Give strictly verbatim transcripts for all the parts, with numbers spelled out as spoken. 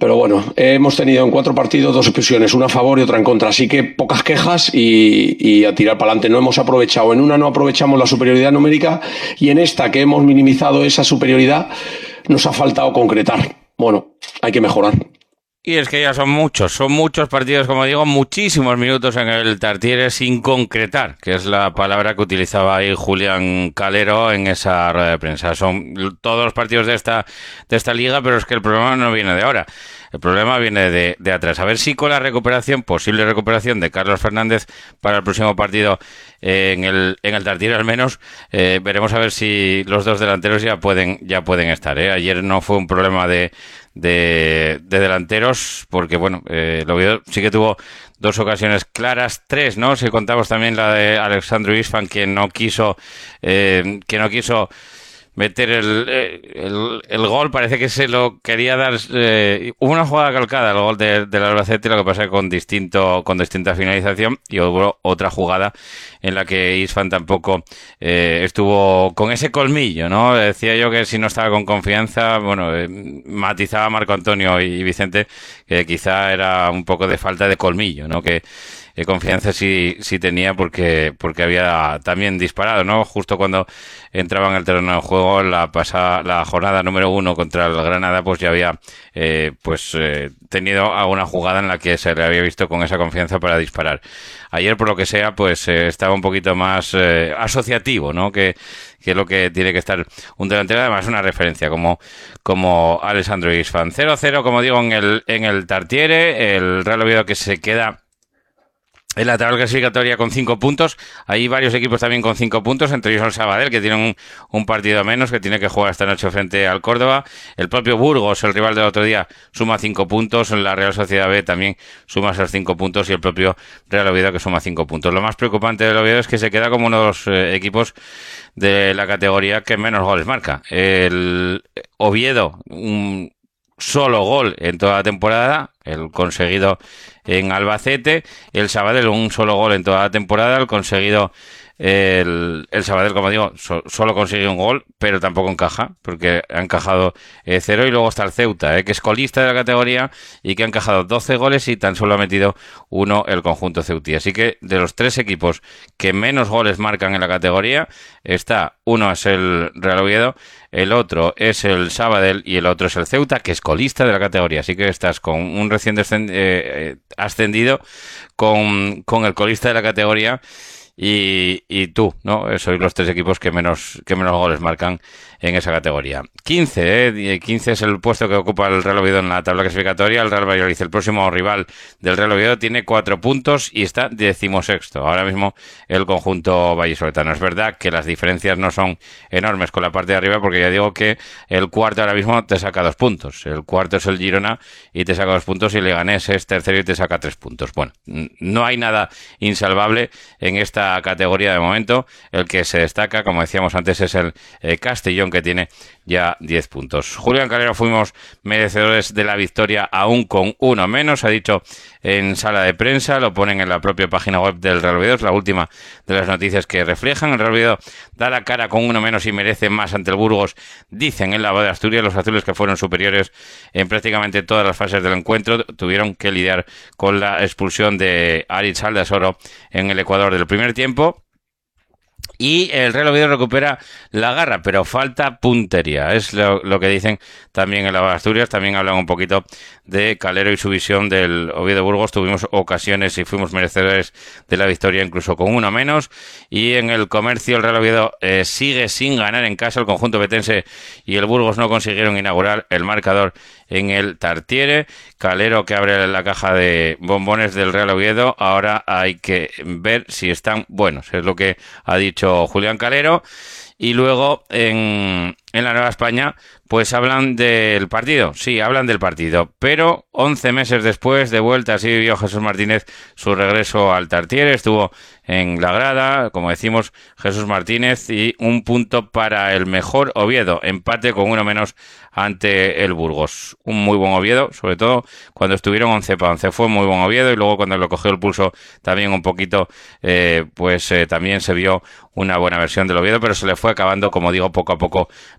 pero bueno, hemos tenido en cuatro partidos dos expulsiones, una a favor y otra en contra, así que pocas quejas y, y a tirar para adelante. No hemos aprovechado, en una no aprovechamos la superioridad numérica y en esta que hemos minimizado esa superioridad nos ha faltado concretar. Bueno, hay que mejorar. Y es que ya son muchos, son muchos partidos, como digo, muchísimos minutos en el Tartiere sin concretar, que es la palabra que utilizaba ahí Julián Calero en esa rueda de prensa. Son todos los partidos de esta, de esta liga, pero es que el problema no viene de ahora. El problema viene de, de atrás. A ver si con la recuperación, posible recuperación de Carlos Fernández para el próximo partido eh, en el en el Tartiere al menos, eh, veremos a ver si los dos delanteros ya pueden ya pueden estar. ¿eh? Ayer no fue un problema de de, de delanteros, porque bueno, eh, lo vio, sí que tuvo dos ocasiones claras, tres, ¿no? Si contamos también la de Alexandru Isfan, que no quiso eh, que no quiso meter el, el, el gol, parece que se lo quería dar. Eh, hubo una jugada calcada, el gol de, del Albacete, lo que pasa es que con distinto con distinta finalización, y hubo otra jugada en la que Isfan tampoco eh, estuvo con ese colmillo, ¿no? Decía yo que si no estaba con confianza, bueno, eh, matizaba Marco Antonio y Vicente que quizá era un poco de falta de colmillo, ¿no? Que Eh, confianza sí, sí tenía porque porque había también disparado, ¿no? Justo cuando entraba en el terreno de juego la pasada, la jornada número uno contra el Granada, pues ya había eh, pues eh, tenido alguna jugada en la que se le había visto con esa confianza para disparar. Ayer, por lo que sea, pues eh, estaba un poquito más eh, asociativo, ¿no? Que que es lo que tiene que estar un delantero, además una referencia como como Alexandru Isfan. cero a cero, como digo, en el en el Tartiere, el Real Oviedo que se queda en la tabla clasificatoria con cinco puntos. Hay varios equipos también con cinco puntos, entre ellos el Sabadell, que tiene un, un partido menos, que tiene que jugar esta noche frente al Córdoba. El propio Burgos, el rival del otro día, suma cinco puntos. La Real Sociedad B también suma esos cinco puntos y el propio Real Oviedo que suma cinco puntos. Lo más preocupante del Oviedo es que se queda como uno de los eh, equipos de la categoría que menos goles marca. El Oviedo, un solo gol en toda la temporada, el conseguido en Albacete. El Sabadell, un solo gol en toda la temporada, el conseguido el, el Sabadell, como digo, so, solo consiguió un gol, pero tampoco encaja, porque ha encajado eh, cero. Y luego está el Ceuta, eh, que es colista de la categoría y que ha encajado doce goles y tan solo ha metido uno el conjunto ceutí. Así que de los tres equipos que menos goles marcan en la categoría, está uno es el Real Oviedo, el otro es el Sabadell y el otro es el Ceuta, que es colista de la categoría. Así que estás con un recién descend- eh, ascendido, con, con el colista de la categoría y, y tú, ¿no? Sois los tres equipos que menos que menos goles marcan en esa categoría. quince, ¿eh? quince es el puesto que ocupa el Real Oviedo en la tabla clasificatoria. El Real Valladolid, el próximo rival del Real Oviedo, tiene cuatro puntos y está decimosexto. Ahora mismo el conjunto vallisoletano. Es verdad que las diferencias no son enormes con la parte de arriba, porque ya digo que el cuarto ahora mismo te saca dos puntos. El cuarto es el Girona y te saca dos puntos, y Leganés es tercero y te saca tres puntos. Bueno, no hay nada insalvable en esta categoría de momento. El que se destaca, como decíamos antes, es el eh, Castellón, que tiene ya diez puntos. Julián Calero, fuimos merecedores de la victoria aún con uno menos, ha dicho en sala de prensa, lo ponen en la propia página web del Real Oviedo, es la última de las noticias que reflejan. El Real Oviedo da la cara con uno menos y merece más ante el Burgos, dicen en la voz de Asturias. Los azules, que fueron superiores en prácticamente todas las fases del encuentro, tuvieron que lidiar con la expulsión de Aritz Aldasoro en el Ecuador del primer tiempo. Y el Real Oviedo recupera la garra, pero falta puntería. Es lo, lo que dicen también en la Asturias. También hablan un poquito de Calero y su visión del Oviedo Burgos. Tuvimos ocasiones y fuimos merecedores de la victoria, incluso con uno menos. Y en el Comercio, el Real Oviedo eh, sigue sin ganar en casa. El conjunto betense y el Burgos no consiguieron inaugurar el marcador en el Tartiere. Calero, que abre la caja de bombones del Real Oviedo. Ahora hay que ver si están buenos. Es lo que ha dicho Julián Calero. Y luego en, en la Nueva España pues hablan del partido, sí, hablan del partido, pero once meses después, de vuelta, así vivió Jesús Martínez su regreso al Tartiere. Estuvo en la grada, como decimos, Jesús Martínez, y un punto para el mejor Oviedo, empate con uno menos ante el Burgos. Un muy buen Oviedo, sobre todo cuando estuvieron once para once, fue muy buen Oviedo, y luego cuando lo cogió el pulso también un poquito, eh, pues eh, también se vio una buena versión del Oviedo, pero se le fue acabando, como digo, poco a poco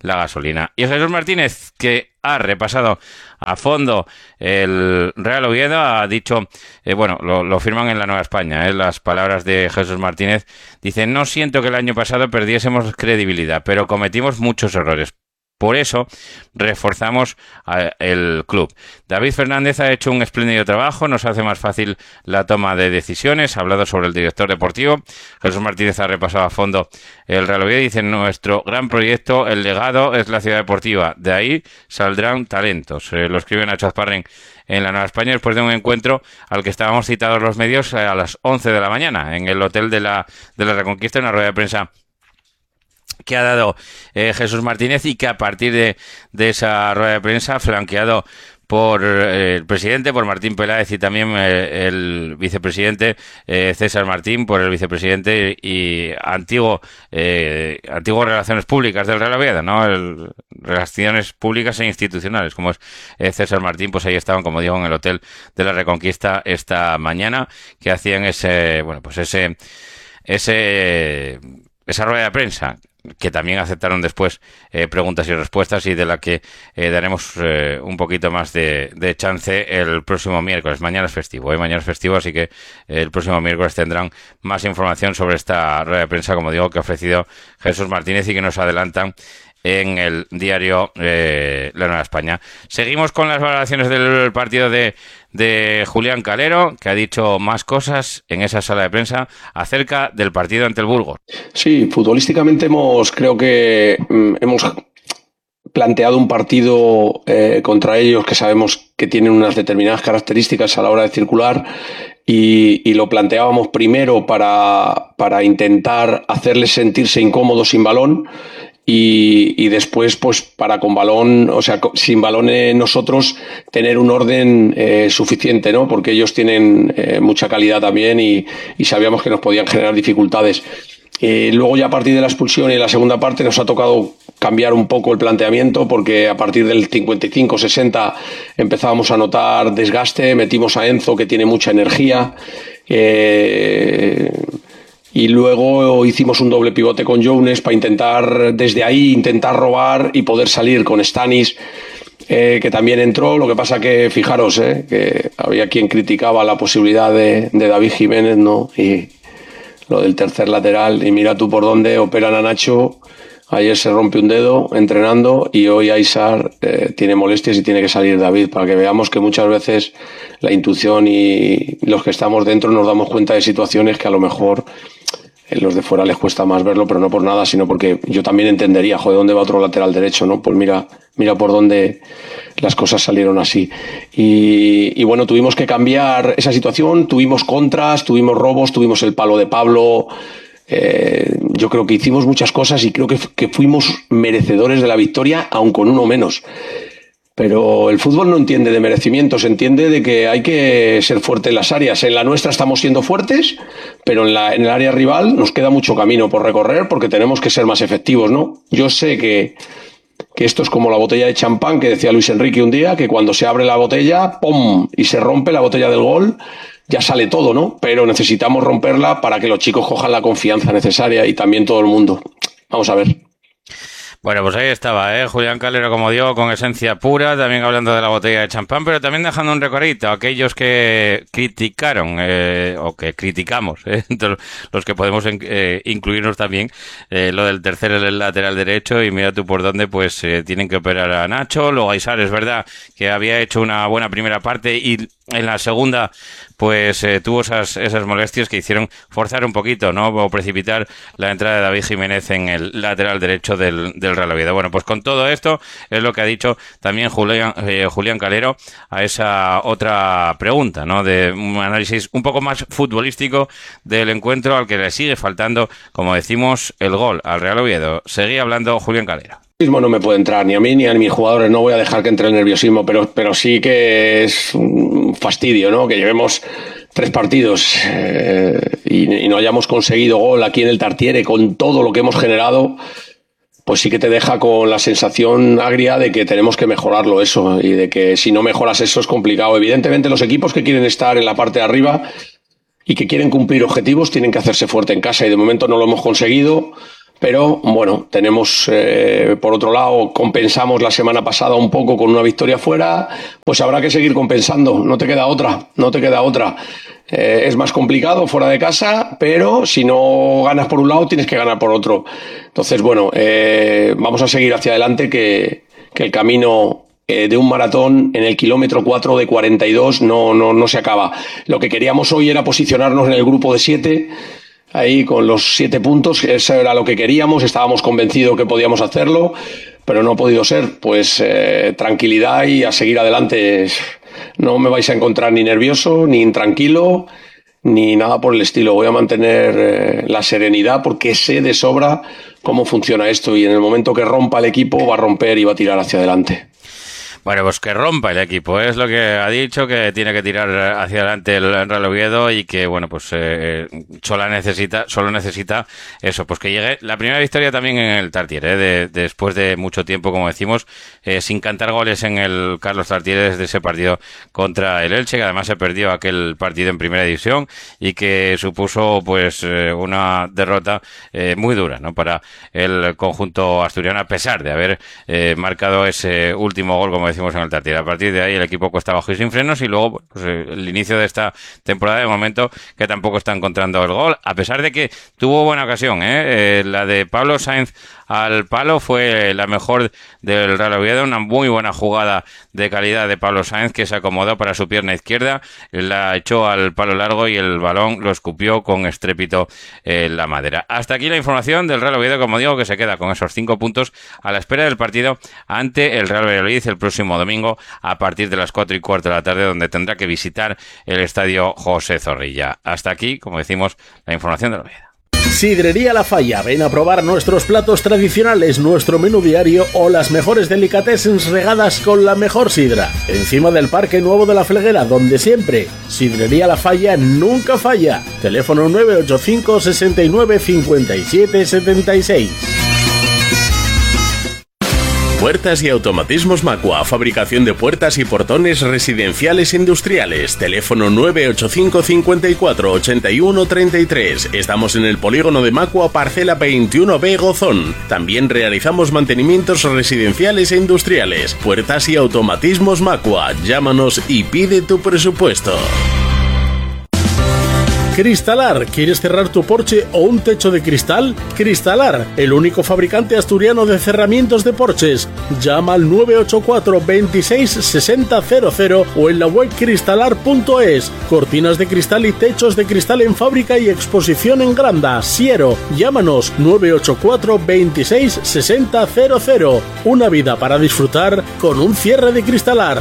la gasolina. Y Jesús Martínez, que ha repasado a fondo el Real Oviedo, ha dicho, eh, bueno, lo, lo firman en La Nueva España, eh, las palabras de Jesús Martínez, dice: no siento que el año pasado perdiésemos credibilidad, pero cometimos muchos errores. Por eso reforzamos el club. David Fernández ha hecho un espléndido trabajo, nos hace más fácil la toma de decisiones, ha hablado sobre el director deportivo. Jesús Martínez ha repasado a fondo el Real Oviedo y dice: nuestro gran proyecto, el legado, es la ciudad deportiva. De ahí saldrán talentos. Eh, lo escribe Nacho Azparren en La Nueva España después de un encuentro al que estábamos citados los medios a las once de la mañana en el hotel de la, de la Reconquista, en una rueda de prensa que ha dado eh, Jesús Martínez, y que a partir de, de esa rueda de prensa, flanqueado por eh, el presidente, por Martín Peláez, y también eh, el vicepresidente eh, César Martín, por el vicepresidente y antiguo eh, antiguo Relaciones Públicas del Real Oviedo, ¿no? El, Relaciones Públicas e Institucionales, como es eh, César Martín, pues ahí estaban, como digo, en el hotel de la Reconquista esta mañana, que hacían ese, bueno, pues ese, ese, esa rueda de prensa, que también aceptaron después eh, preguntas y respuestas, y de la que eh, daremos eh, un poquito más de, de chance el próximo miércoles. Mañana es festivo, ¿eh? Mañana es festivo, así que eh, el próximo miércoles tendrán más información sobre esta rueda de prensa, como digo, que ha ofrecido Jesús Martínez y que nos adelantan en el diario eh, La Nueva España. Seguimos con las valoraciones del partido de, de Julián Calero, que ha dicho más cosas en esa sala de prensa acerca del partido ante el Burgos. Sí, futbolísticamente hemos, creo que mm, hemos planteado un partido eh, contra ellos que sabemos que tienen unas determinadas características a la hora de circular, y, y lo planteábamos primero para, para intentar hacerles sentirse incómodos sin balón. Y, y después, pues, para con balón, o sea, sin balón eh, nosotros tener un orden eh, suficiente, ¿no? Porque ellos tienen eh, mucha calidad también, y, y sabíamos que nos podían generar dificultades. Eh, luego, ya a partir de la expulsión y en la segunda parte, nos ha tocado cambiar un poco el planteamiento, porque a partir del cincuenta y cinco sesenta empezábamos a notar desgaste. Metimos a Enzo, que tiene mucha energía. Eh, Y luego hicimos un doble pivote con Jones para intentar, desde ahí, intentar robar y poder salir con Stanis, eh, que también entró. Lo que pasa que, fijaros, eh, que había quien criticaba la posibilidad de, de David Jiménez, ¿no? Y lo del tercer lateral, y mira tú por dónde operan a Nacho. Ayer se rompe un dedo entrenando, y hoy Aisar eh, tiene molestias y tiene que salir David, para que veamos que muchas veces la intuición y los que estamos dentro nos damos cuenta de situaciones que a lo mejor a los de fuera les cuesta más verlo, pero no por nada, sino porque yo también entendería, joder, ¿dónde va otro lateral derecho, no? Pues mira, mira por dónde las cosas salieron así. Y, y bueno, tuvimos que cambiar esa situación, tuvimos contras, tuvimos robos, tuvimos el palo de Pablo. Eh, yo creo que hicimos muchas cosas y creo que, que fuimos merecedores de la victoria, aun con uno menos. Pero el fútbol no entiende de merecimientos, entiende de que hay que ser fuerte en las áreas. En la nuestra estamos siendo fuertes, pero en, la, en el área rival nos queda mucho camino por recorrer, porque tenemos que ser más efectivos, ¿no? Yo sé que, que esto es como la botella de champán que decía Luis Enrique un día, que cuando se abre la botella, ¡pum!, y se rompe la botella del gol, ya sale todo, ¿no? Pero necesitamos romperla para que los chicos cojan la confianza necesaria, y también todo el mundo. Vamos a ver. Bueno, pues ahí estaba, ¿eh? Julián Calero, como digo, con esencia pura, también hablando de la botella de champán, pero también dejando un recorrido a aquellos que criticaron, eh, o que criticamos, ¿eh? Los que podemos eh, incluirnos también, eh, lo del tercer el lateral derecho, y mira tú por dónde, pues eh, tienen que operar a Nacho. Luego Aisar, es verdad que había hecho una buena primera parte, y en la segunda pues eh, tuvo esas, esas molestias que hicieron forzar un poquito, ¿no? O precipitar la entrada de David Jiménez en el lateral derecho del, del Real Oviedo. Bueno, pues con todo esto es lo que ha dicho también Julián, eh, Julián Calero a esa otra pregunta, ¿no? De un análisis un poco más futbolístico del encuentro, al que le sigue faltando, como decimos, el gol al Real Oviedo. Seguía hablando Julián Calero. Mismo no me puede entrar ni a mí ni a mis jugadores, no voy a dejar que entre el nerviosismo, pero, pero sí que es un fastidio, ¿no? Que llevemos tres partidos eh, y, y no hayamos conseguido gol aquí en el Tartiere con todo lo que hemos generado, pues sí que te deja con la sensación agria de que tenemos que mejorarlo eso, y de que si no mejoras eso es complicado. Evidentemente los equipos que quieren estar en la parte de arriba y que quieren cumplir objetivos tienen que hacerse fuerte en casa, y de momento no lo hemos conseguido. Pero bueno, tenemos, eh, por otro lado, compensamos la semana pasada un poco con una victoria fuera, pues habrá que seguir compensando, no te queda otra, no te queda otra. Eh, es más complicado fuera de casa, pero si no ganas por un lado, tienes que ganar por otro. Entonces, bueno, eh, vamos a seguir hacia adelante, que, que el camino eh, de un maratón en el kilómetro cuatro de cuarenta y dos no, no, no se acaba. Lo que queríamos hoy era posicionarnos en el grupo de siete, ahí con los siete puntos, eso era lo que queríamos, estábamos convencidos que podíamos hacerlo, pero no ha podido ser. Pues eh, tranquilidad y a seguir adelante. No me vais a encontrar ni nervioso, ni intranquilo, ni nada por el estilo. Voy a mantener eh, la serenidad, porque sé de sobra cómo funciona esto, y en el momento que rompa el equipo va a romper y va a tirar hacia adelante. Bueno, pues que rompa el equipo, es lo que ha dicho, que tiene que tirar hacia adelante el Real Oviedo, y que, bueno, pues eh, solo necesita solo necesita eso, pues que llegue la primera victoria también en el Tartiere, ¿eh? de, de, después de mucho tiempo, como decimos, eh, sin cantar goles en el Carlos Tartiere desde ese partido contra el Elche, que además se perdió aquel partido en primera división y que supuso pues eh, una derrota eh, muy dura, ¿no?, para el conjunto asturiano, a pesar de haber eh, marcado ese último gol, como decimos, en el Tartiere. A partir de ahí el equipo cuesta abajo y sin frenos, y luego pues, el inicio de esta temporada, de momento, que tampoco está encontrando el gol, a pesar de que tuvo buena ocasión, ¿eh? Eh, la de Pablo Sainz al palo fue la mejor del Real Oviedo, una muy buena jugada de calidad de Pablo Sainz, que se acomodó para su pierna izquierda, la echó al palo largo y el balón lo escupió con estrépito en la madera. Hasta aquí la información del Real Oviedo, como digo, que se queda con esos cinco puntos a la espera del partido ante el Real Valladolid el próximo domingo a partir de las cuatro y cuarto de la tarde, donde tendrá que visitar el estadio José Zorrilla. Hasta aquí, como decimos, la información del Oviedo. Sidrería La Falla, ven a probar nuestros platos tradicionales, nuestro menú diario o las mejores delicatessens regadas con la mejor sidra. Encima del Parque Nuevo de la Felguera, donde siempre Sidrería La Falla nunca falla. Teléfono nueve ocho cinco, sesenta y nueve, cincuenta y siete, setenta y seis. Puertas y automatismos Macua, fabricación de puertas y portones residenciales e industriales. Teléfono nueve ocho cinco, cincuenta y cuatro, ochenta y uno, treinta y tres. Estamos en el polígono de Macua, parcela veintiuno B, Gozón. También realizamos mantenimientos residenciales e industriales. Puertas y automatismos Macua. Llámanos y pide tu presupuesto. Cristalar, ¿quieres cerrar tu porche o un techo de cristal? Cristalar, el único fabricante asturiano de cerramientos de porches. Llama al nueve ocho cuatro, veintiséis, sesenta, cero cero o en la web cristalar punto es. Cortinas de cristal y techos de cristal en fábrica y exposición en Granda, Siero. Llámanos nueve ocho cuatro, veintiséis, sesenta, cero cero. Una vida para disfrutar con un cierre de Cristalar.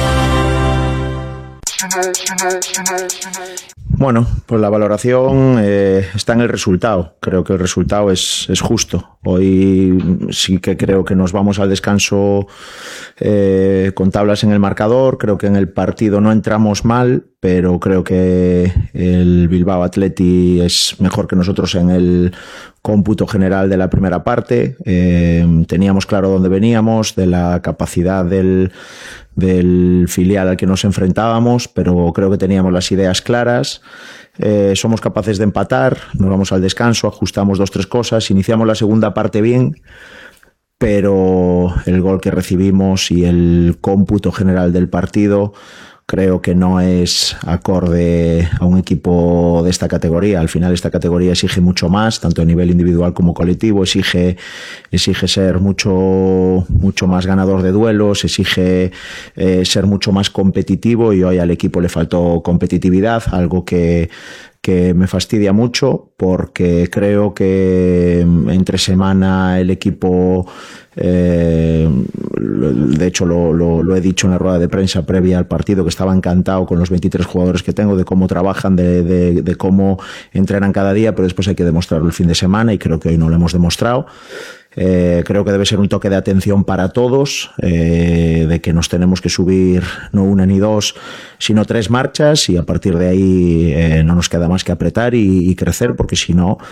Bueno, pues la valoración eh, está en el resultado. Creo que el resultado es, es justo. Hoy sí que creo que nos vamos al descanso eh, con tablas en el marcador. Creo que en el partido no entramos mal, pero creo que el Bilbao Athletic es mejor que nosotros en el cómputo general de la primera parte. Eh, teníamos claro dónde veníamos, de la capacidad del, del filial al que nos enfrentábamos, pero creo que teníamos las ideas claras. Eh, somos capaces de empatar, nos vamos al descanso, ajustamos dos, tres cosas, iniciamos la segunda parte bien, pero el gol que recibimos y el cómputo general del partido creo que no es acorde a un equipo de esta categoría. Al final esta categoría exige mucho más, tanto a nivel individual como colectivo, exige, exige ser mucho, mucho más ganador de duelos, exige eh, ser mucho más competitivo, y hoy al equipo le faltó competitividad, algo que que me fastidia mucho, porque creo que entre semana el equipo, eh, de hecho lo, lo, lo he dicho en la rueda de prensa previa al partido, que estaba encantado con los veintitrés jugadores que tengo, de cómo trabajan, de, de, de cómo entrenan cada día, pero después hay que demostrarlo el fin de semana, y creo que hoy no lo hemos demostrado. Eh, creo que debe ser un toque de atención para todos, eh, de que nos tenemos que subir no una ni dos, sino tres marchas, y a partir de ahí eh, no nos queda más que apretar y, y crecer, porque si no,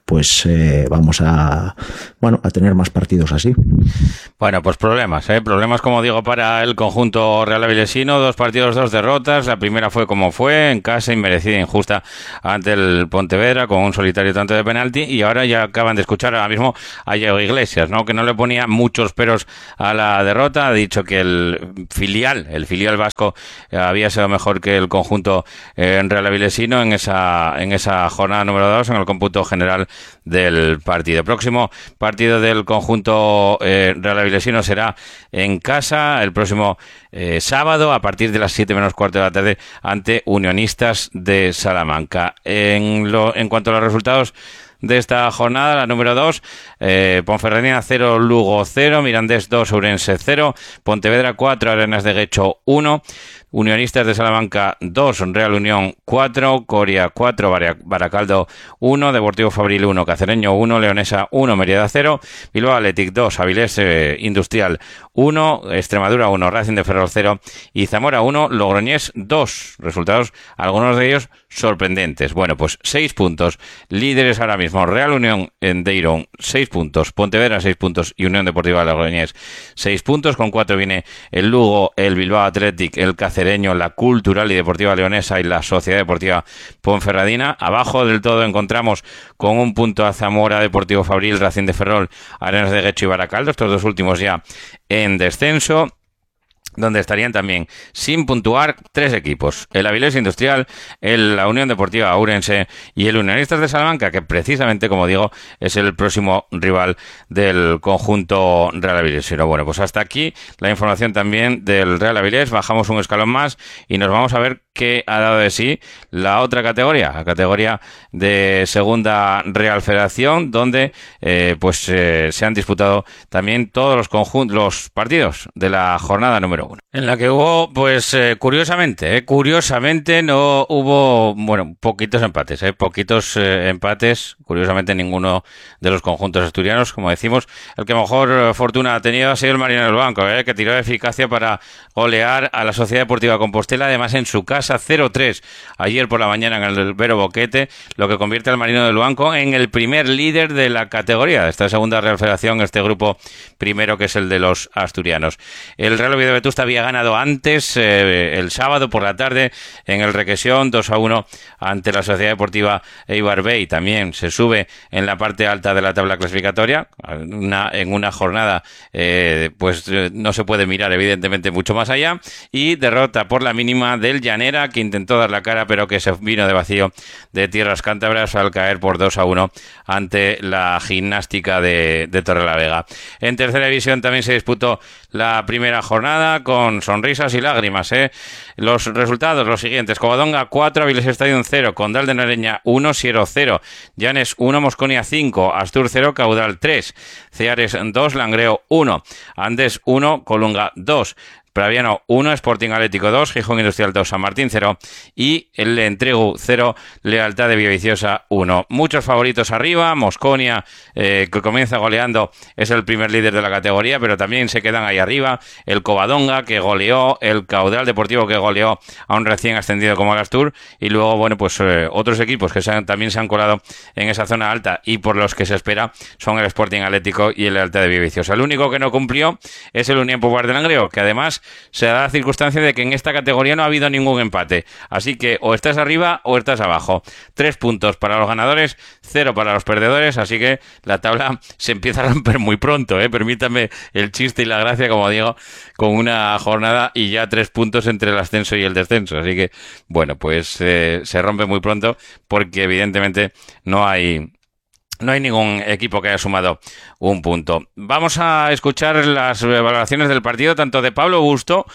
pues eh, vamos a, bueno, a tener más partidos así. Bueno, pues problemas, ¿eh? Problemas, como digo, para el conjunto real avilesino. Dos partidos, dos derrotas. La primera fue como fue, en casa, inmerecida e injusta ante el Pontevedra, con un solitario tanto de penalti. Y ahora ya acaban de escuchar ahora mismo a Diego Iglesias, ¿no? Que no le ponía muchos peros a la derrota. Ha dicho que el filial, el filial vasco, eh, había sido mejor que el conjunto eh, real avilesino en esa, en esa jornada número dos, en el cómputo general del partido. Próximo partido del conjunto eh, real avilesino será en casa el próximo eh, sábado a partir de las siete menos cuarto de la tarde ante Unionistas de Salamanca. En, lo, en cuanto a los resultados de esta jornada, la número dos, eh, Ponferradina cero, Lugo cero, Mirandés dos, Ourense cero, Pontevedra cuatro, Arenas de Guecho uno, Unionistas de Salamanca dos, Real Unión cuatro, Coria cuatro, Baracaldo uno, Deportivo Fabril uno, Cacereño uno, Leonesa uno, Mérida cero, Bilbao Athletic dos, Avilés eh, Industrial uno, Extremadura uno, Racing de Ferrol cero y Zamora uno, Logroñés dos. Resultados, algunos de ellos sorprendentes. Bueno, pues seis puntos. Líderes ahora mismo, Real Unión en Deirón, seis puntos, Pontevedra seis puntos y Unión Deportiva Logroñés seis puntos. Con cuatro viene el Lugo, el Bilbao Athletic, el Cacereño, la Cultural y Deportiva Leonesa y la Sociedad Deportiva Ponferradina. Abajo del todo encontramos con un punto a Zamora, Deportivo Fabril, Racing de Ferrol, Arenas de Guecho y Baracaldo, estos dos últimos ya en descenso, donde estarían también sin puntuar tres equipos: el Avilés Industrial, el, la Unión Deportiva Ourense y el Unionistas de Salamanca, que precisamente, como digo, es el próximo rival del conjunto Real Avilesino. Bueno, pues hasta aquí la información también del Real Avilés. Bajamos un escalón más y nos vamos a ver qué ha dado de sí la otra categoría, la categoría de Segunda Real Federación, donde eh, pues eh, se han disputado también todos los conjuntos, los partidos de la jornada número uno, en la que hubo, pues eh, curiosamente, eh, curiosamente no hubo, bueno, poquitos empates, eh, poquitos eh, empates, curiosamente ninguno de los conjuntos asturianos, como decimos. El que mejor eh, fortuna ha tenido ha sido el Marino del Banco, eh, que tiró de eficacia para golear a la Sociedad Deportiva Compostela, además en su casa, cero tres ayer por la mañana en el Vero Boquete, lo que convierte al Marino del Banco en el primer líder de la categoría de esta Segunda Real Federación, este grupo primero, que es el de los asturianos. El Real Oviedo Vetusta había ganado antes, eh, el sábado por la tarde, en el Requesión, dos a uno ante la Sociedad Deportiva Eibar B, y también se sube en la parte alta de la tabla clasificatoria. Una, en una jornada eh, pues eh, no se puede mirar evidentemente mucho más allá, y derrota por la mínima del Llanera, que intentó dar la cara pero que se vino de vacío de tierras cántabras al caer por dos a uno ante la Gimnástica de, de Torrelavega. En tercera división también se disputó la primera jornada con sonrisas y lágrimas, ¿eh? Los resultados los siguientes: Covadonga cuatro, Avilés Stadium cero, Condal de Nareña uno, Siero cero, Llanes uno, Mosconia cinco, Astur cero, Caudal tres, Ceares dos, Langreo uno, Andes uno, Colunga dos, Praviano uno, Sporting Atlético dos, Gijón Industrial dos, San Martín cero y el Entregu cero, Lealtad de Villaviciosa uno. Muchos favoritos arriba. Mosconia, eh, que comienza goleando, es el primer líder de la categoría, pero también se quedan ahí arriba el Covadonga, que goleó, el Caudal Deportivo, que goleó a un recién ascendido como el Astur, y luego, bueno, pues eh, otros equipos que se han, también se han colado en esa zona alta y por los que se espera son el Sporting Atlético y el Lealtad de Villaviciosa. El único que no cumplió es el Unión Popular de Langreo, que además se da la circunstancia de que en esta categoría no ha habido ningún empate, así que o estás arriba o estás abajo. Tres puntos para los ganadores, cero para los perdedores, así que la tabla se empieza a romper muy pronto, ¿eh? Permítame el chiste y la gracia, como digo, con una jornada y ya tres puntos entre el ascenso y el descenso, así que bueno, pues eh, se rompe muy pronto porque evidentemente no hay... No hay ningún equipo que haya sumado un punto. Vamos a escuchar las valoraciones del partido, tanto de Pablo Busto,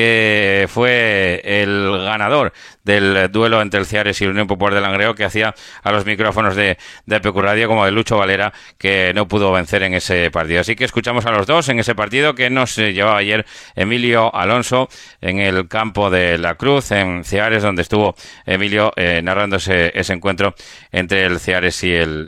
que fue el ganador del duelo entre el Ceares y el Unión Popular de Langreo, que hacía a los micrófonos de, de A P Q Radio, como de Lucho Valera, que no pudo vencer en ese partido. Así que escuchamos a los dos en ese partido que nos llevaba ayer Emilio Alonso en el campo de la Cruz, en Ceares, donde estuvo Emilio eh, narrando ese, ese encuentro entre el Ceares y el, y el Langreo.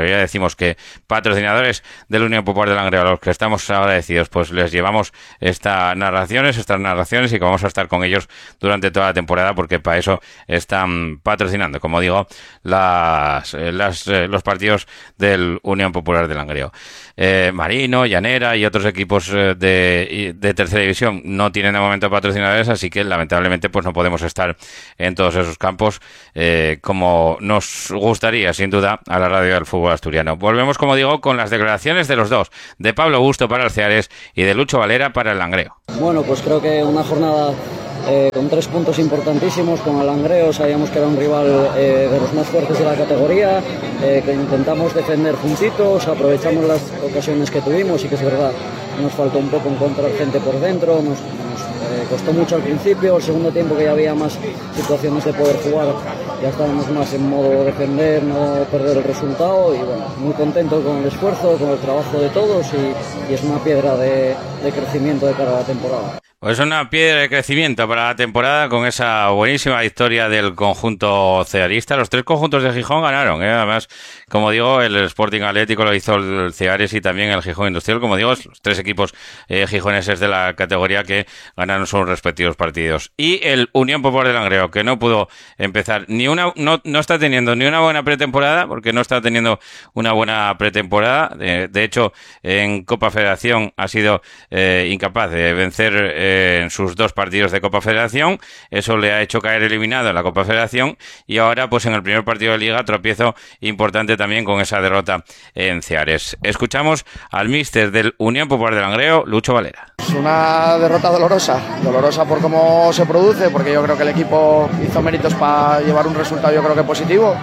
Langreo. Ya decimos que patrocinadores de la Unión Popular de Langreo, a los que estamos agradecidos, pues les llevamos estas narraciones, estas narraciones y que vamos a estar con ellos durante toda la temporada, porque para eso están patrocinando, como digo, las, las los partidos del Unión Popular de Langreo. Eh, Marino, Llanera y otros equipos de, de tercera división no tienen de momento patrocinadores, así que lamentablemente pues no podemos estar en todos esos campos eh, como nos gustaría, sin duda, a la radio del fútbol asturiano. Volvemos, como digo, con las declaraciones de los dos, de Pablo Busto para el Ceares y de Lucho Valera para el Langreo. Bueno, pues creo que una jornada Eh, con tres puntos importantísimos con el Langreo. Sabíamos que era un rival eh, de los más fuertes de la categoría, eh, que intentamos defender juntitos, aprovechamos las ocasiones que tuvimos y que es verdad, nos faltó un poco encontrar gente por dentro, nos, nos eh, costó mucho al principio, el segundo tiempo que ya había más situaciones de poder jugar, ya estábamos más en modo defender, no perder el resultado y bueno, muy contento con el esfuerzo, con el trabajo de todos y, y es una piedra de, de crecimiento de cara a la temporada. Pues una piedra de crecimiento para la temporada con esa buenísima victoria del conjunto cearista. Los tres conjuntos de Gijón ganaron, ¿eh? Además, como digo, el Sporting Atlético lo hizo el Ceares y también el Gijón Industrial. Como digo, los tres equipos eh, gijoneses de la categoría que ganaron sus respectivos partidos. Y el Unión Popular de Langreo, que no pudo empezar ni una, no, no está teniendo ni una buena pretemporada, porque no está teniendo una buena pretemporada. De, de hecho, en Copa Federación ha sido eh, incapaz de vencer eh, en sus dos partidos de Copa Federación. Eso le ha hecho caer eliminado en la Copa Federación y ahora pues en el primer partido de Liga tropiezo importante también con esa derrota en Ceares. Escuchamos al míster del Unión Popular de Langreo, Lucho Valera. Es una derrota dolorosa, dolorosa por cómo se produce, porque yo creo que el equipo hizo méritos para llevar un resultado yo creo que positivo.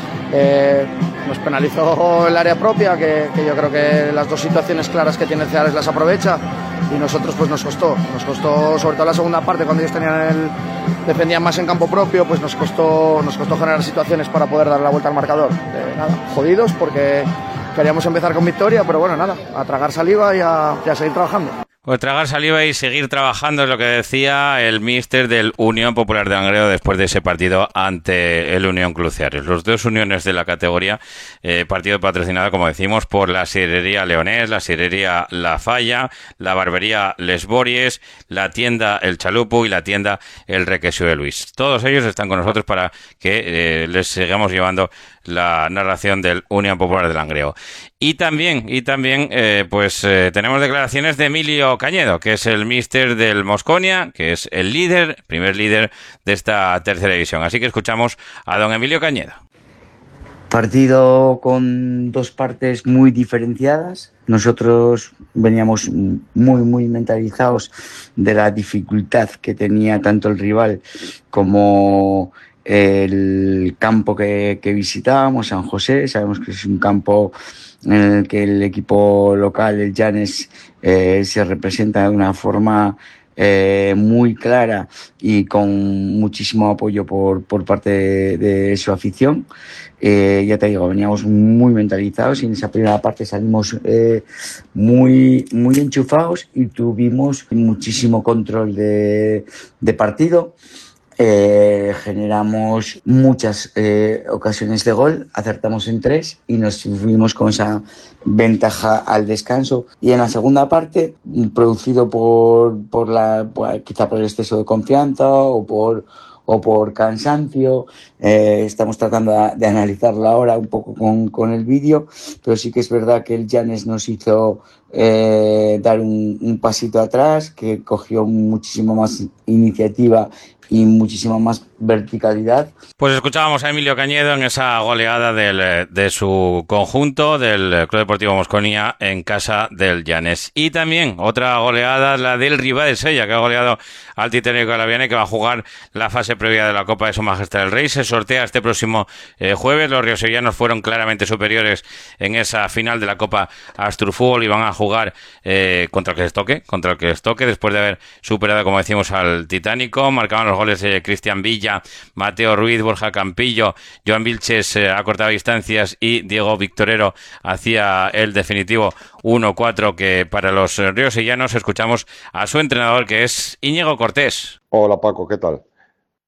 Eh, nos penalizó el área propia, que, que yo creo que las dos situaciones claras que tiene Ceares las aprovecha y nosotros pues nos costó, nos costó sobre todo la segunda parte cuando ellos tenían el, defendían más en campo propio, pues nos costó, nos costó generar situaciones para poder dar la vuelta al marcador. Eh, nada, jodidos porque queríamos empezar con victoria, pero bueno, nada, a tragar saliva y a, y a seguir trabajando. Pues tragar saliva y seguir trabajando es lo que decía el míster del Unión Popular de Langreo después de ese partido ante el Unión Club Ceares. Los dos uniones de la categoría, eh, partido patrocinado, como decimos, por la sidrería Leonés, la sidrería La Falla, la barbería Les Bories, la tienda El Chalupo y la tienda El Requesio de Luis. Todos ellos están con nosotros para que eh, les sigamos llevando la narración del Unión Popular de Langreo. Y también, y también eh, pues eh, tenemos declaraciones de Emilio Cañedo, que es el míster del Mosconia, que es el líder, primer líder de esta tercera división. Así que escuchamos a don Emilio Cañedo. Partido con dos partes muy diferenciadas. Nosotros veníamos muy, muy mentalizados de la dificultad que tenía tanto el rival como el campo que, que visitábamos, San José. Sabemos que es un campo en el que el equipo local, el Llanes, eh, se representa de una forma eh, muy clara y con muchísimo apoyo por, por parte de, de su afición. Eh, ya te digo, veníamos muy mentalizados y en esa primera parte salimos eh, muy, muy enchufados y tuvimos muchísimo control de, de partido. Eh, generamos muchas eh, ocasiones de gol, acertamos en tres y nos fuimos con esa ventaja al descanso. Y en la segunda parte, producido por, por la, por, quizá por el exceso de confianza o por o por cansancio, eh, estamos tratando de, de analizarlo ahora un poco con, con el vídeo, pero sí que es verdad que el Llanes nos hizo eh, dar un, un pasito atrás, que cogió muchísimo más iniciativa y muchísima más verticalidad. Pues escuchábamos a Emilio Cañedo en esa goleada del, de su conjunto del Club Deportivo Mosconia en casa del Llanes. Y también otra goleada, la del Ribadesella, que ha goleado al Titénico de la Viana y que va a jugar la fase previa de la Copa de Su Majestad el Rey. Se sortea este próximo eh, jueves. Los riosellanos fueron claramente superiores en esa final de la Copa Asturfútbol y van a jugar eh, contra el que les toque, contra el que les toque, después de haber superado, como decimos, al Titánico. Marcaban los goles de Cristian Villa, Mateo Ruiz, Borja Campillo, Joan Vilches eh, acortaba distancias y Diego Victorero hacía el definitivo uno cuatro, que para los riosellanos escuchamos a su entrenador, que es Íñigo Cortés. Hola Paco, ¿qué tal?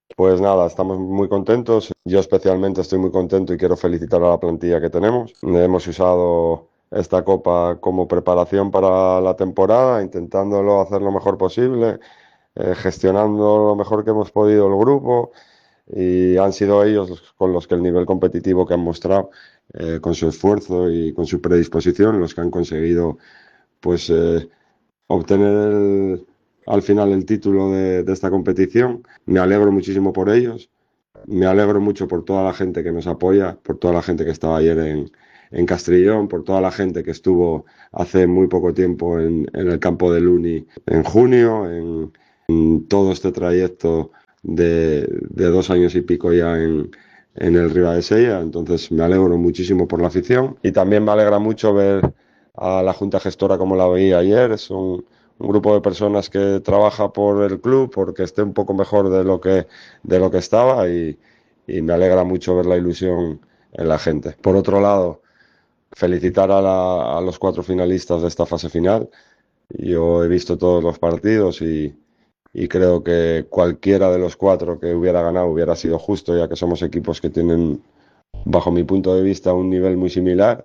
Pues nada, estamos muy contentos. Yo especialmente estoy muy contento y quiero felicitar a la plantilla que tenemos. Hemos usado esta copa como preparación para la temporada, intentándolo hacer lo mejor posible, eh, gestionando lo mejor que hemos podido el grupo, y han sido ellos los, con los que el nivel competitivo que han mostrado, eh, con su esfuerzo y con su predisposición, los que han conseguido pues eh, obtener el, al final el título de, de esta competición. Me alegro muchísimo por ellos, me alegro mucho por toda la gente que nos apoya, por toda la gente que estaba ayer en, en Castrillón, por toda la gente que estuvo hace muy poco tiempo en, en el campo del Uni en junio, en, en todo este trayecto de, de dos años y pico ya en, en el Ribadesella. Entonces me alegro muchísimo por la afición y también me alegra mucho ver a la Junta Gestora como la veía ayer. Es un, un grupo de personas que trabaja por el club, porque esté un poco mejor de lo que, de lo que estaba, y, y me alegra mucho ver la ilusión en la gente. Por otro lado, felicitar a, la, a los cuatro finalistas de esta fase final. Yo he visto todos los partidos y, y creo que cualquiera de los cuatro que hubiera ganado hubiera sido justo, ya que somos equipos que tienen, bajo mi punto de vista, un nivel muy similar.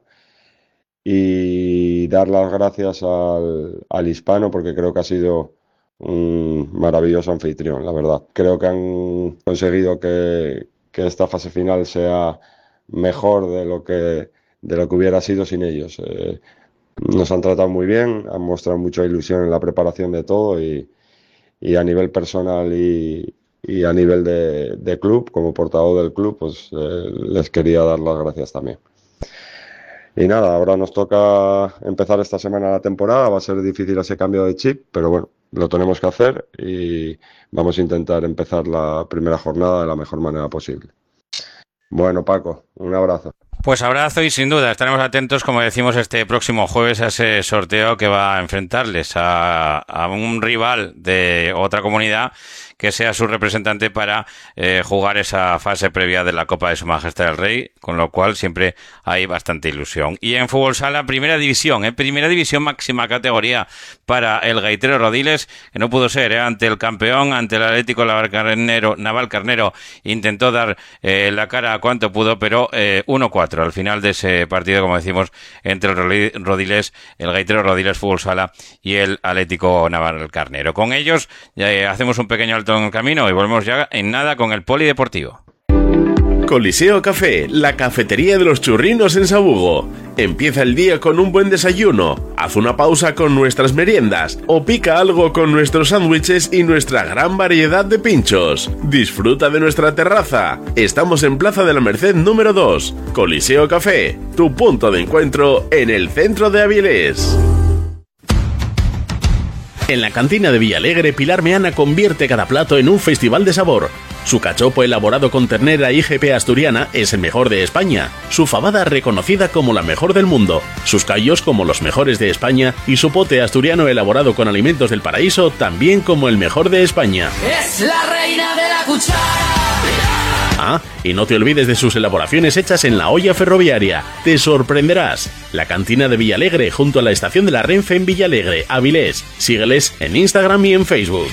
Y dar las gracias al, al Hispano, porque creo que ha sido un maravilloso anfitrión, la verdad. Creo que han conseguido que, que esta fase final sea mejor de lo que, de lo que hubiera sido sin ellos. Eh, nos han tratado muy bien, han mostrado mucha ilusión en la preparación de todo, y, y a nivel personal y, y a nivel de, de club, como portavoz del club, pues eh, les quería dar las gracias también. Y nada, ahora nos toca empezar esta semana la temporada. Va a ser difícil ese cambio de chip, pero bueno, lo tenemos que hacer y vamos a intentar empezar la primera jornada de la mejor manera posible. Bueno, Paco, un abrazo. Pues abrazo y sin duda estaremos atentos, como decimos, este próximo jueves a ese sorteo que va a enfrentarles a, a un rival de otra comunidad que sea su representante para eh, jugar esa fase previa de la Copa de Su Majestad el Rey, con lo cual siempre hay bastante ilusión. Y en fútbol sala, primera división, ¿eh? primera división máxima categoría para el Gaitero Rodiles, que no pudo ser, ¿eh? ante el campeón, ante el Atlético Navalcarnero, Navalcarnero, intentó dar eh, la cara a cuanto pudo, pero eh, uno cuatro al final de ese partido, como decimos, entre el Rodiles, el Gaitero Rodiles Fútbol Sala y el Atlético Navalcarnero. Con ellos ya eh, hacemos un pequeño alto en el camino y volvemos ya en nada con el Polideportivo. Coliseo Café, la cafetería de los churrinos en Sabugo. Empieza el día con un buen desayuno, haz una pausa con nuestras meriendas o pica algo con nuestros sándwiches y nuestra gran variedad de pinchos. Disfruta de nuestra terraza. Estamos en Plaza de la Merced número dos. Coliseo Café, tu punto de encuentro en el centro de Avilés. En la cantina de Villalegre, Pilar Meana convierte cada plato en un festival de sabor. Su cachopo elaborado con ternera I G P asturiana es el mejor de España. Su fabada reconocida como la mejor del mundo. Sus callos como los mejores de España. Y su pote asturiano elaborado con alimentos del paraíso también como el mejor de España. Es la reina de la cuchara. Ah, y no te olvides de sus elaboraciones hechas en la olla ferroviaria. Te sorprenderás. La cantina de Villalegre junto a la estación de la Renfe en Villalegre, Avilés. Sígueles en Instagram y en Facebook.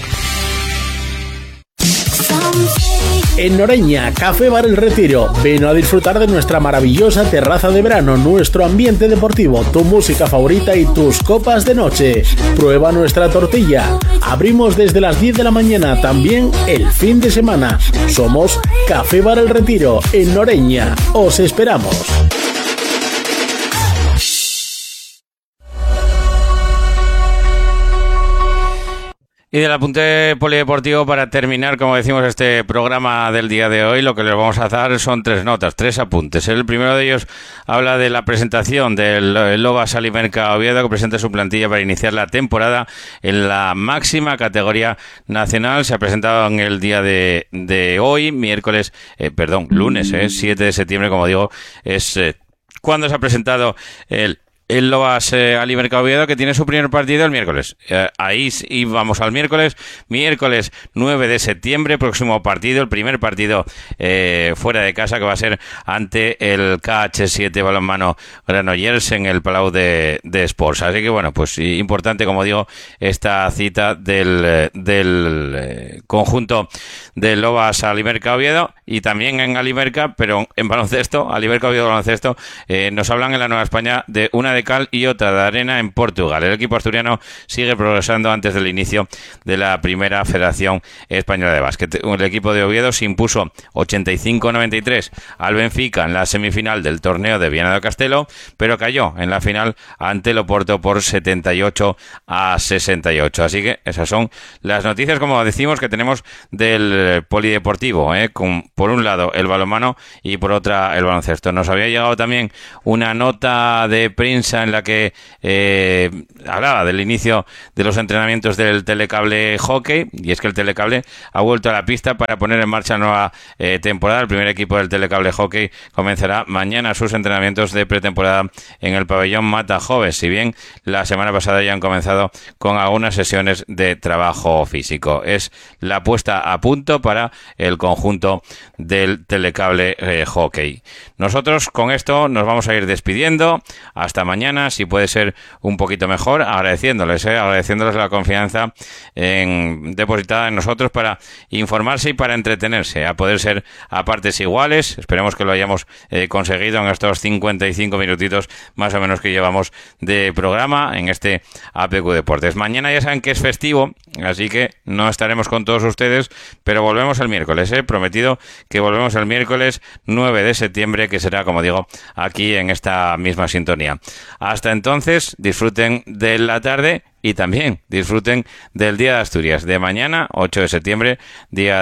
En Noreña, Café Bar El Retiro. Ven a disfrutar de nuestra maravillosa terraza de verano, nuestro ambiente deportivo, tu música favorita y tus copas de noche. Prueba nuestra tortilla. Abrimos desde las diez de la mañana, también el fin de semana. Somos Café Bar El Retiro, en Noreña. Os esperamos. Y del apunte polideportivo, para terminar, como decimos, este programa del día de hoy, lo que les vamos a dar son tres notas, tres apuntes. El primero de ellos habla de la presentación del Lobas Alimerca Oviedo, que presenta su plantilla para iniciar la temporada en la máxima categoría nacional. Se ha presentado en el día de, de hoy, miércoles, eh, perdón, lunes, eh, siete de septiembre, como digo, es eh, cuando se ha presentado el El Lobas eh, Alimerca Oviedo, que tiene su primer partido el miércoles. Eh, ahí y vamos al miércoles. Miércoles nueve de septiembre, próximo partido, el primer partido eh, fuera de casa, que va a ser ante el K H siete Balonmano Granollers en el Palau de, de Sports. Así que bueno, pues importante, como digo, esta cita del, del eh, conjunto de Lobas Alimerca Oviedo, y también en Alimerca, pero en baloncesto, Alimerca Oviedo baloncesto, eh, nos hablan en la Nueva España de una de cal y otra de arena en Portugal. El equipo asturiano sigue progresando antes del inicio de la primera Federación Española de Básquet. El equipo de Oviedo se impuso ochenta y cinco a noventa y tres al Benfica en la semifinal del torneo de Viana do Castelo, pero cayó en la final ante el Oporto por setenta y ocho a sesenta y ocho. Así que esas son las noticias, como decimos, que tenemos del polideportivo, ¿eh? Con, por un lado, el balonmano y por otra, el baloncesto. Nos había llegado también una nota de prensa en la que eh, hablaba del inicio de los entrenamientos del Telecable Hockey, y es que el Telecable ha vuelto a la pista para poner en marcha nueva eh, temporada. El primer equipo del Telecable Hockey comenzará mañana sus entrenamientos de pretemporada en el pabellón Mata Joves, si bien la semana pasada ya han comenzado con algunas sesiones de trabajo físico. Es la puesta a punto para el conjunto del Telecable eh, Hockey. Nosotros con esto nos vamos a ir despidiendo hasta mañana, si puede ser un poquito mejor, agradeciéndoles, eh, agradeciéndoles la confianza en, depositada en nosotros para informarse y para entretenerse, a poder ser a partes iguales. Esperemos que lo hayamos eh, conseguido en estos cincuenta y cinco minutitos más o menos que llevamos de programa en este A P Q Deportes. Mañana ya saben que es festivo, así que no estaremos con todos ustedes, pero volvemos el miércoles, ¿eh? Prometido que volvemos el miércoles nueve de septiembre, que será, como digo, aquí en esta misma sintonía. Hasta entonces, disfruten de la tarde y también disfruten del Día de Asturias, de mañana, ocho de septiembre, Día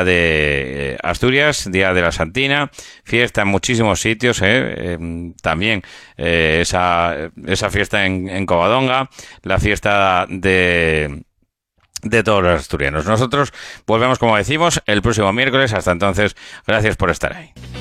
de Asturias, Día de la Santina, fiesta en muchísimos sitios, ¿eh? Eh, también eh, esa, esa fiesta en, en Covadonga, la fiesta de... de todos los asturianos. Nosotros volvemos, como decimos, el próximo miércoles. Hasta entonces, gracias por estar ahí.